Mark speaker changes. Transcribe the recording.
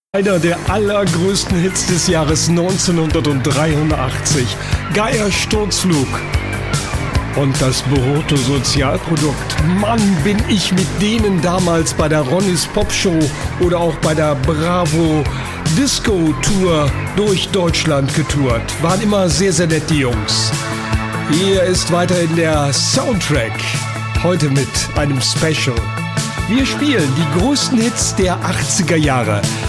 Speaker 1: Einer der allergrößten Hits des Jahres 1983, Geier Sturzflug. Und das Bruttosozialprodukt. Mann, bin ich mit denen damals bei der Ronnies Popshow oder auch bei der Bravo Disco Tour durch Deutschland getourt. Waren immer sehr, sehr nett, die Jungs. Hier ist weiterhin der Soundtrack. Heute mit einem Special. Wir spielen die größten Hits der 80er Jahre.